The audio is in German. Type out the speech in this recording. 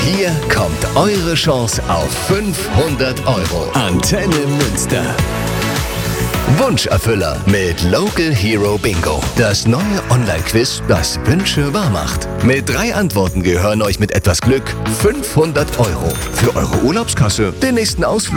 Hier kommt eure Chance auf 500 €. Antenne Münster. Wunscherfüller mit Local Hero Bingo. Das neue Online-Quiz, das Wünsche wahr macht. Mit 3 Antworten gehören euch mit etwas Glück 500 € für eure Urlaubskasse, den nächsten Ausflug